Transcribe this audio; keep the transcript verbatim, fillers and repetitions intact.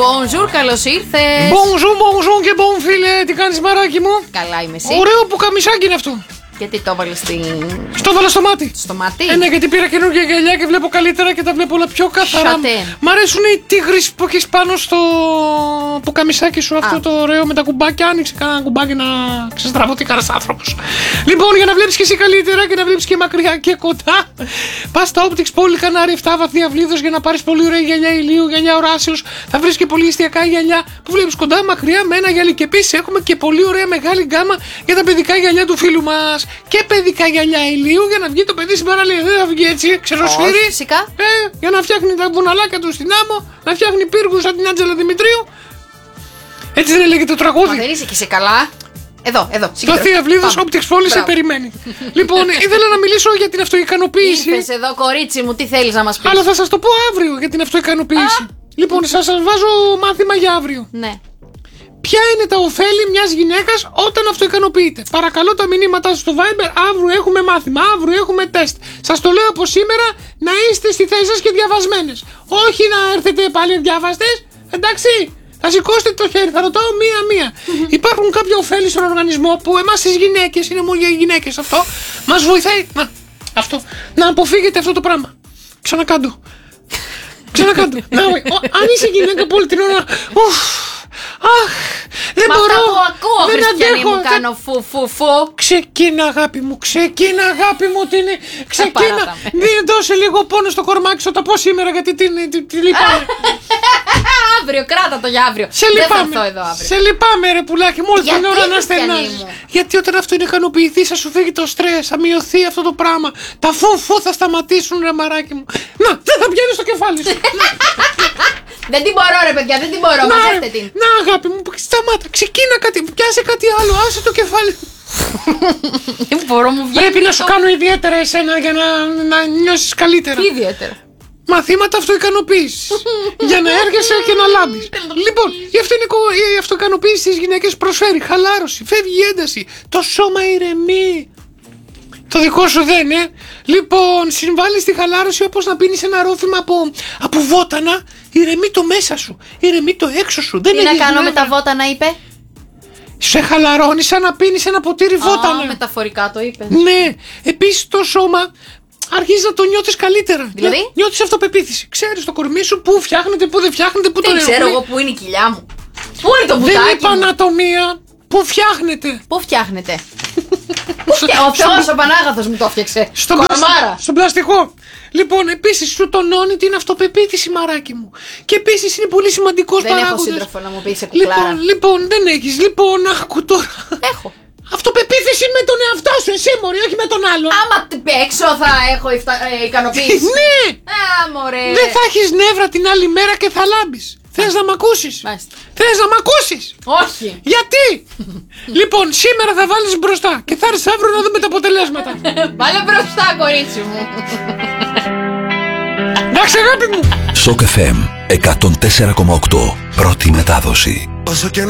Bonjour, καλώς ήρθες. Bonjour, bonjour και bon φίλε, τι κάνεις μαράκι μου? Καλά είμαι, εσύ? Ωραίο που καμισάκι είναι αυτό. Γιατί το έβαλες στην... Στο βάλα στο μάτι. Στο μάτι? Ε, ναι, γιατί πήρα καινούργια γυαλιά και βλέπω καλύτερα και τα βλέπω όλα πιο καθαρά. Σατέ. Μ' αρέσουν οι τίγρεις που έχεις πάνω στο πουκαμισάκι σου, αυτό Α. το ωραίο με τα κουμπάκια. Άνοιξε κανένα κουμπάκι να ξεστραβώ τι κάνας άνθρωπος. Λοιπόν, για να βλέπεις και εσύ καλύτερα και να βλέπεις και μακριά και κοντά, πας στα Optics Poly Κανάρι επτά βαθμία Αυλίδος για να πάρεις πολύ ωραία γυαλιά ηλίου, γυαλιά οράσεως. Θα βρεις και πολύ εστιακά γυαλιά που βλέπεις κοντά, μακριά με ένα γυαλί. Και επίσης έχουμε και πολύ ωραία μεγάλη γκάμα για τα παιδικά γυαλιά του φίλου μας. Και παιδικά γυαλιά ηλίου για να βγει το παιδί στην παραλία. Δεν θα βγει έτσι, ξεροσφύρι. Όχι, φυσικά. Ε, για να φτιάχνει τα βουναλάκια του στην άμμο, να φτιάχνει πύργους σαν την Άντζελα Δημητρίου. Έτσι δεν έλεγε το τραγούδι? Μα δεν είσαι και σε καλά. Εδώ, εδώ. Το Θεία Βλίδος Optics Poly σε περιμένει. Λοιπόν, ήθελα να μιλήσω για την αυτοικανοποίηση. Ήρθες εδώ, κορίτσι μου, τι θέλεις να μας πεις? Αλλά θα σας το πω αύριο για την αυτοικανοποίηση. Λοιπόν, σας βάζω μάθημα για αύριο. Ναι. Ποια είναι τα ωφέλη μιας γυναίκας όταν αυτοικανοποιείται? Παρακαλώ τα μηνύματά σας στο Viber. Αύριο έχουμε μάθημα, αύριο έχουμε τεστ. Σας το λέω από σήμερα να είστε στη θέση σας και διαβασμένες. Όχι να έρθετε πάλι διάβαστες. Εντάξει, θα σηκώσετε το χέρι, θα ρωτάω μία-μία. Υπάρχουν κάποια ωφέλη στον οργανισμό που εμάς τις γυναίκες, είναι μόνο για γυναίκες αυτό, μας βοηθάει. Να, αυτό, να αποφύγετε αυτό το πράγμα. Ξανακάντο. Ξανακάντο. Να, ο, αν είσαι γυναίκα πολύ την ώρα. Ουφ. Αχ, δεν Μα μπορώ. αυτά που ακούω, δεν Χριστιανή αντέχω. μου, κάνω φου φου φου. Ξεκίνα αγάπη μου, ξεκίνα αγάπη μου, τι είναι. Ξεκίνα. παράταμε. Μην δώσε λίγο πόνο στο κορμάκι σου, θα τα πω σήμερα γιατί τι, τι, τι λυπάμαι. Αύριο, κράτα το για αύριο. Σε Δεν θα λυπάμαι. έρθω εδώ αύριο. Σε λυπάμαι ρε πουλάκι μου, όλη την Γιατί, ώρα να Χριστιανή στενάζεις. μου? Γιατί όταν αυτό είναι ικανοποιηθεί θα σου φύγει το στρες, θα μειωθεί αυτό το πράγμα. Τα φου-φου θα σταματήσουν ρε μαράκι μου. Να, δεν θα πιάνει στο κεφάλι σου. Δεν την μπορώ ρε παιδιά, δεν την μπορώ, Να, μαζεύτε ρε, την. να αγάπη μου, σταμάτα, ξεκίνα κάτι, πιάσε κάτι άλλο, άσε το κεφάλι. Δεν μπορώ, μου βγαίνει. Πρέπει να σου κάνω ιδιαίτερα εσένα για να, να νιώσεις καλύτερα. Τι ιδιαίτερα? Μαθήματα αυτοικανοποίησης. Για να έρχεσαι και να λάμπεις. Λοιπόν, η, αυτοικο- η αυτοικανοποίηση στις γυναίκες προσφέρει χαλάρωση, φεύγει η ένταση, το σώμα ηρεμεί. Το δικό σου δεν, ε. Λοιπόν, συμβάλλει στη χαλάρωση όπως να πίνεις ένα ρόφημα από, από βότανα. Ηρεμεί το μέσα σου, ηρεμεί το έξω σου. Δεν Τι να έχεις κάνω με νεύρα. τα βότανα, είπε? Σε χαλαρώνει σαν να πίνεις ένα ποτήρι βότανα. Α, μεταφορικά το είπε. Ναι, επίσης το σώμα αρχίζει να το νιώθεις καλύτερα. Δηλαδή? Νιώθεις αυτοπεποίθηση. Ξέρεις το κορμί σου που φτιάχνεται, που δεν φτιάχνεται, που Δεν το ξέρω ενοχλεί. εγώ που είναι η κοιλιά μου. Πού είναι το Δεν μπουτάκι είπα μου? ανατομία. Που φτιάχνεται. Πού φτιάχνεται? Πού φτια... Ο Θεός ο Πανάγαθος μου το έφτιαξε. Στον, Κορμάρα. πλασ... στον πλαστικό. Λοιπόν, επίσης σου τονώνει την αυτοπεποίθηση, μαράκι μου. Και επίσης είναι πολύ σημαντικός Δεν παράγοντας. έχω σύντροφο να μου πει σε κουκλάρα. Λοιπόν, λοιπόν, δεν έχεις. Λοιπόν, άκου τώρα. Έχω. Αυτοπεποίθηση με τον εαυτό σου, εσύ μωρή, όχι με τον άλλο. Άμα τ- έξω θα έχω υφτα... ε, ικανοποίηση. Ναι! Α, μωρέ. Δεν θα έχεις νεύρα την άλλη μέρα και θα λάμπεις. Θες να μ' ακούσεις? Μάλιστα. Θες να μ' ακούσεις? Όχι. Γιατί? Λοιπόν, σήμερα θα βάλεις μπροστά και θα έρθεις αύριο να δούμε τα αποτελέσματα. Βάλε μπροστά, κορίτσι μου. Εντάξει, αγάπη μου. Σοκ εφ εμ εκατόν τέσσερα κόμμα οκτώ. Πρώτη μετάδοση. Όσο και να